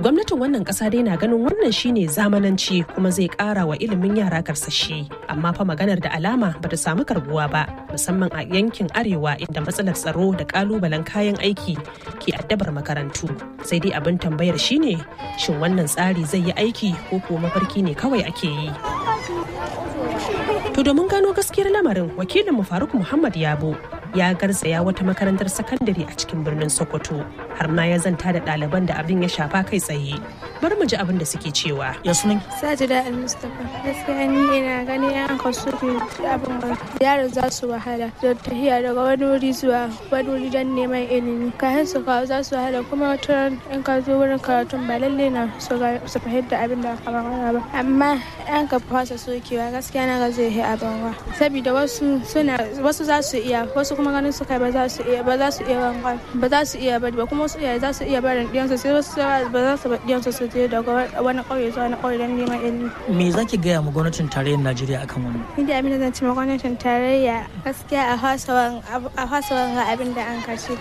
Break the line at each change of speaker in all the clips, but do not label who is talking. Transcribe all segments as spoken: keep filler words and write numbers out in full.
Gwamnatin wannan ƙasa dai na ganin wannan shine zamananci kuma zai ƙara wa ilimin yara karsashi. Amma fa maganar da alama bata samu karbuwa ba, musamman a yankin arewa inda matsalar tsaro da ƙalubalen kayan aiki ke addabar makarantu. Sai dai abin tambayar shine shin wannan tsari zai yi aiki ko kuwa mafarki ne kawai ake yi. To domin gano gaskiyar lamarin, wakilinmu Faruk Muhammad Yabo ya garzaya wata makarantar sakandare a cikin birnin Sokoto har ma ya zanta da ɗaliban da abin ya shafa kai tsaye. Bari mu ji abin da suke cewa.
Ya sunan?
Sajida Al-Mustapha. Gaskiya ni ina gani an kasu abin ba. Yaran za su wahala da tafiya daga wani wuri zuwa wani wuri don neman ilimi. Kayan su kawo za su wahala kuma wata in ka zo wurin karatun ba lalle na su fahimta abin da aka magana ba. Amma an ka fasa sokewa gaskiya na ga zai yi abin wa. Saboda wasu suna wasu za su iya wasu kuma ganin su kai ba za su iya ba za su iya wanka ba za su iya bari ba kuma wasu iyaye za su iya barin diyansu sai wasu ba za su bar diyansu su je daga wani ƙauye zuwa wani ƙauye don neman ilimi.
Me za ki gaya ma gwamnatin tarayyar Najeriya akan wannan?
Ni da abin da zan ce ma gwamnatin tarayya gaskiya a fasawan ga abin da an kashe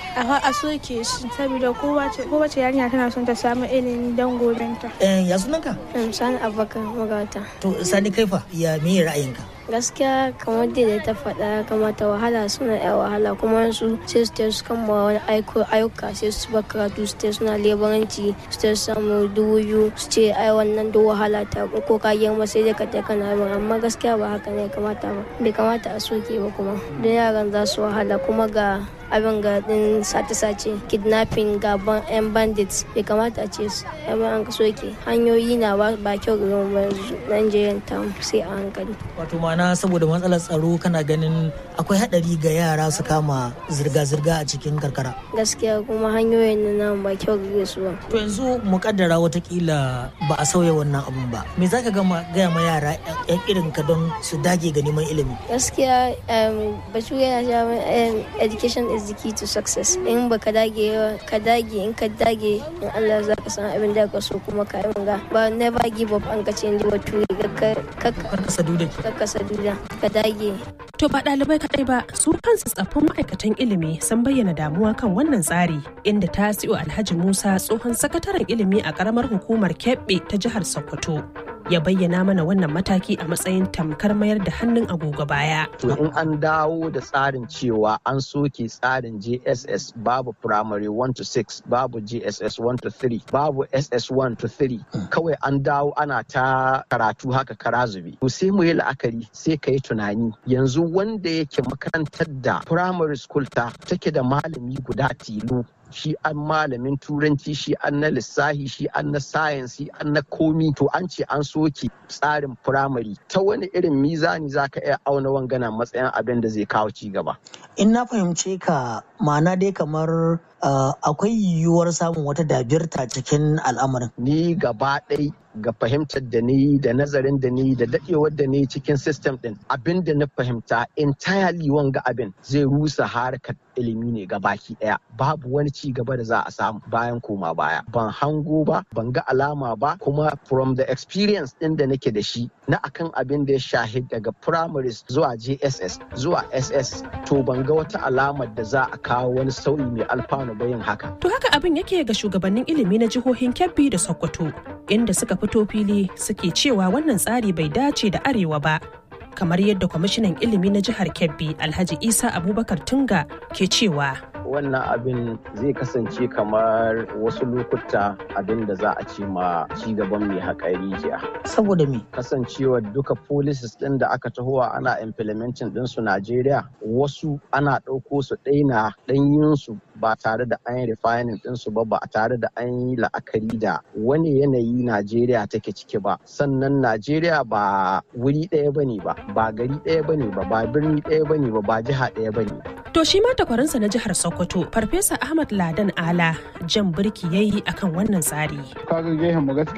a soke shi saboda kowace yarinya tana son ta samu ilimi don gobenta.
Ya sunanka?
Sani Abubakar Magata.
To Sani kaifa ya me ra'ayinka?
Gaskiya kamar da ta faɗa kamata wahala suna yan wahala kuma su sai su su kama wani ayyuka sai su ba karatu su te suna lebaranci su te samu dubu biyu su ce ai wannan da wahala ta ko ka yi sai dai ka ta kana amma gaskiya ba haka ne kamata ba bai kamata a soke ba kuma don yaran za su wahala kuma ga abin ga din sace-sace kidnapping gaban yan bandits bai kamata a ce abin an soke hanyoyi na ba kyau ga Nigerian town sai a hankali.
Wato ma'ana saboda matsalar tsaro kana ganin akwai hadari ga yara su kama zirga-zirga a cikin karkara.
Gaskiya kuma hanyoyin nan ba kyau ga su ba.
To yanzu mu kaddara watakila ba a sauya wannan abun ba. Me zaka gama gaya ma yara yan irin ka don su dage ga neman ilimi?
Gaskiya batu yana cewa education is the key to success. In ba ka dage ka dage in ka dage in Allah za ka san abin da ka so kuma ka yi ga ba never give up an ka ce inji wato ka ka
ka saduda
ka ka saduda ka dage.
To ba ɗalibai kaɗai ba su kansu tsaffin ma'aikatan ilimi sun bayyana damuwa kan wannan tsari inda Tasi'u Alhaji Musa tsohon sakataren ilimi a ƙaramar hukumar Kebbi ta jihar Sokoto ya bayyana mana wannan mataki a matsayin tamkar mayar da hannun agogo baya.
To in an dawo da tsarin cewa an soke tsarin J S S babu primary one to six, babu J S S one to three, babu S S one to three, kawai an dawo ana ta karatu haka kara zube. To sai mu yi la'akari sai ka yi tunani yanzu wanda yake makarantar da primary school ta take da malami guda tilo shi an malamin turanci shi an na lissahi shi an na science shi an na komi to an ce an soke tsarin firamare ta wani irin mizani zaka iya auna wangana matsayin abin da zai kawo ci gaba.
In na fahimce ka ma'ana dai kamar uh, akwai yiwuwar samun wata dabirta cikin al'amarin.
Ni gaba ɗai ga fahimtar da ni da nazarin da ni da dadewar da ni cikin system din abin da na fahimta entirely wanga abin zai rusa harkar ilimi ne ga baki daya babu wani ci gaba da za a samu bayan koma baya ban hango ba ban ga alama ba kuma from the experience din da nake da shi na akan abin da ya shahid daga primaries zuwa J S S zuwa S S to ban ga wata alamar da za a kawo wani sauyi mai alfanu ba yin haka.
To haka abin yake ga shugabannin ilimi na jihohin Kebbi da Sokoto inda suka fito fili suke cewa wannan tsari bai dace da arewa ba. Kamar yadda kwamishinan ilimi na jihar Kebbi Alhaji Isa Abubakar Tunga ke cewa
wannan abin zai kasance kamar wasu lokuta abin da za a ce ma cigaban mai haƙa rijiya.
Saboda me?
Kasancewar duka policies ɗin da aka tahowa ana implementing ɗinsu Najeriya wasu ana ɗauko su ɗaina ɗanyinsu ba tare da an yi refining ɗinsu ba ba tare da an yi la'akari da wani yanayi Najeriya take ciki ba. Sannan Najeriya ba wuri ɗaya bane ba, ba gari ɗaya bane ba, ba birni ɗaya bane ba, ba jiha ɗaya bane.
To shi ma takwarinsa na jihar Sokoto, Farfesa Ahmad Ladan Ala jan birki yayi akan wannan tsari.
Kaga gehen mu gaskiya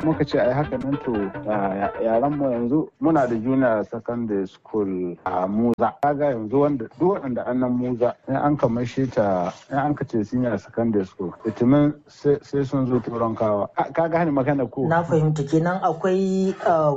muka ce ai haka nan to yaran mu yanzu muna da junior secondary school a Muza. Kaga yanzu wanda duk waɗanda annan Muza in an kamar shi ta in an ka ce senior secondary school itimin sai sun zo turan kawa. Kaga hani magana ko?
Na fahimta kenan akwai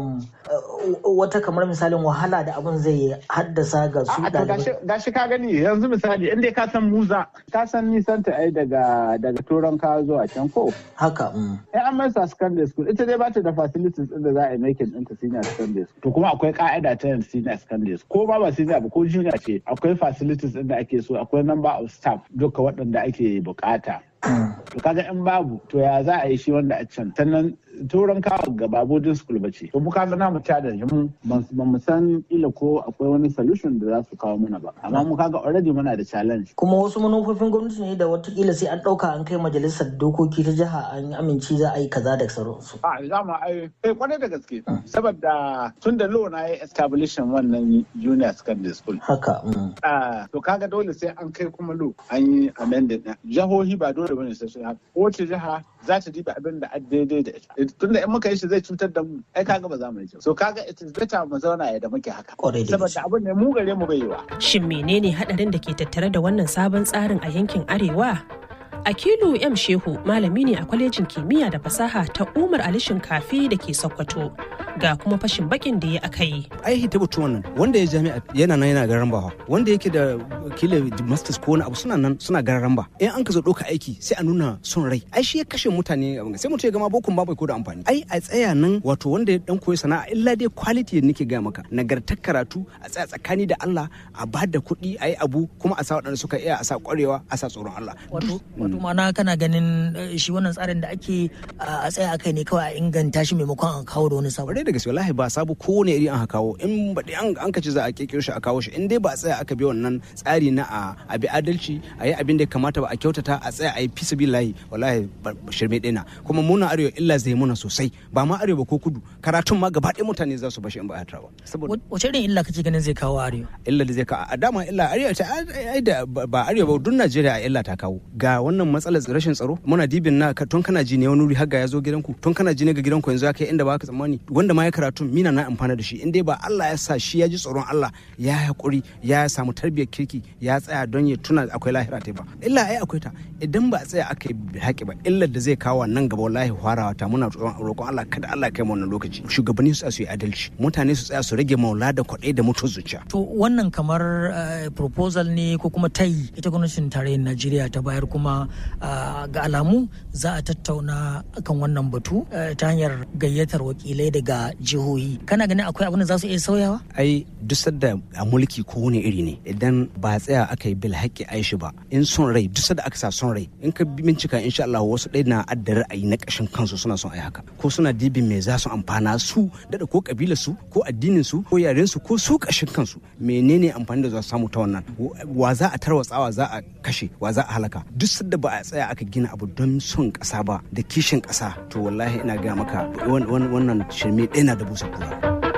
wata kamar misalin wahala da abin zai haddasa ga su ɗalibai.
Gashi ka gani yanzu misali inda ka san Muza ka san nisan ta ai daga daga turan kawa zuwa can ko?
Haka.
Eh an mai sa secondary school ita dai ba ta da facilities din da za a yi making ɗinta senior secondary school. To kuma akwai ka'ida ta yin senior secondary school. Ko ba ba senior ba ko junior ce akwai facilities din da ake so akwai number of staff duka waɗanda ake bukata. To kaga in babu to ya za a yi shi wanda a can sannan turan kawo ga babodin school ba ce. To mu kaga na mu challenge mu ban mu san ila ko akwai wani solution da za su kawo mana ba. Amma mu kaga already muna da challenge.
Kuma wasu manufofin gwamnati ne da watakila sai an ɗauka an kai majalisar dokoki ta jiha an amince za a yi kaza da sauransu.
A za mu ai kai kwarai da gaske. Saboda tun da law na yi establishing wannan junior secondary school.
Haka.
Ah to kaga dole sai an kai kuma law an yi amended na. Jihohi ba dole bane sai sun haka. Wace jiha za ta diba abin da daidai da ita. Tunda in muka yi shi zai cutar da mu ai kaga ba za mu yi. So kaga it is better mu zauna yadda muke haka. Saboda abin ne mu gare mu bai yi wa.
Shin menene hadarin da ke tattare da wannan sabon tsarin a yankin Arewa? Akilu M Shehu malami ne a kwalejin kimiyya da fasaha ta Umar Ali Shinkafi da ke Sokoto. Ga kuma fashin bakin da ya aka yi.
Ai hita batu wannan wanda ya jami'a yana nan yana garan bawa wanda yake da kila masters ko wani abu suna nan suna garan ba. In an ka zo ɗauka aiki sai a nuna son rai. Ai shi ya kashe mutane sai mutum ya gama bokun ba bai ko da amfani. Ai a tsaya nan wato wanda ya dan koyi sana'a illa dai quality da nake ga maka nagartar karatu a tsaya tsakani da Allah a ba da kuɗi a yi abu kuma a sa waɗanda suka iya a sa ƙwarewa a sa tsoron Allah.
Wato wato ma'ana kana ganin shi wannan tsarin da ake a tsaya akai ne kawai a inganta shi maimakon a kawo da wani sabo.
Da gaske wallahi ba sabu kowane iri an kawo in ba an an kace za a kirkiro shi a kawo shi in dai ba a tsaya aka bi wannan tsari na a bi adalci a yi abin da ya kamata ba a kyautata a tsaya a yi fi sabilillahi wallahi shirme ɗina kuma muna arewa illa zai muna sosai ba ma arewa ko kudu karatun ma gaba ɗaya mutane za su bashi in ba a ba
saboda wace irin illa kace ganin zai kawo arewa
illa da zai kawo a dama illa arewa ta ai da ba arewa ba duk Najeriya illa ta kawo ga wannan matsalar rashin tsaro muna dibin na tun kana ji ne wani wuri har ga ya zo gidanku tun kana ji ne ga gidanku yanzu ya kai inda ba ka tsammani wanda ma ya karatu mina na amfana da shi in dai ba Allah ya sa shi ya ji tsoron Allah ya haƙuri ya samu tarbiyyar kirki ya tsaya don ya tuna akwai lahira ta ba illa ai akwai ta idan ba a tsaya aka yi haƙi ba illar da zai kawo nan gaba wallahi farawa ta muna roƙon Allah kada Allah kai mu wannan lokaci shugabanni su su yi adalci mutane su tsaya su rage maula da kwaɗai da mutum zuciya
to wannan kamar proposal ne ko kuma tayi ita gwamnatin tarayyar Najeriya ta bayar kuma ga alamu za a tattauna kan wannan batu ta hanyar gayyatar wakilai daga jihohi kana ganin akwai abin da za su iya sauyawa
ai duk sadda a mulki ko wani iri ne idan ba tsaya aka yi bil haƙƙi aishi ba in son rai duk sadda aka sa son rai in ka bincika insha Allah wasu ɗaya na adda ra'ayi na ƙashin kansu suna son ai haka ko suna dibin me za su amfana su dada ko kabilar su ko addinin su ko yaren su ko su ƙashin kansu menene amfani da za su samu ta wannan wa za a tarwatsawa za a kashe wa za a halaka duk sadda ba a tsaya aka gina abu don son ƙasa ba da kishin ƙasa to wallahi ina ga maka wannan shirme ɗaya na da busa kura.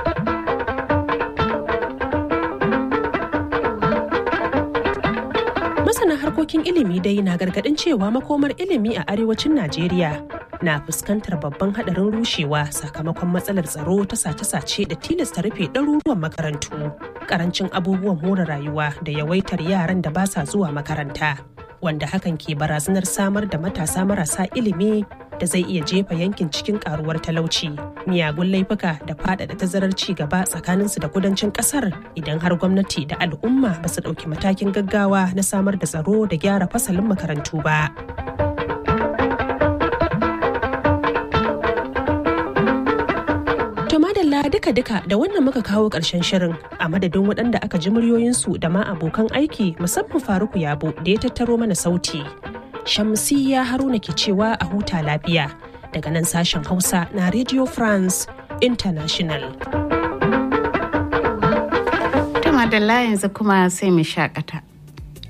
Masana harkokin ilimi dai na gargaɗin cewa makomar ilimi a arewacin Najeriya na fuskantar babban haɗarin rushewa sakamakon matsalar tsaro ta sace-sace da tilasta rufe ɗaruruwan makarantu, ƙarancin abubuwan more rayuwa da yawaitar yaran da ba sa zuwa makaranta, wanda hakan ke barazanar samar da matasa marasa ilimi da zai iya jefa yankin cikin karuwar talauci, miyagun laifuka da faɗaɗa tazarar ci gaba tsakaninsu da kudancin ƙasar idan har gwamnati da al'umma ba su ɗauki matakin gaggawa na samar da tsaro da gyara fasalin makarantu ba. To madalla duka-duka da wannan muka kawo ƙarshen shirin a madadin waɗanda aka ji muryoyinsu da ma abokan aiki musamman Faruku Yabo da ya tattaro mana sauti. Shamsiyya Haruna ke cewa a huta lafiya daga nan sashen Hausa na Radio France International.
Tuma da yanzu kuma sai mu shakata.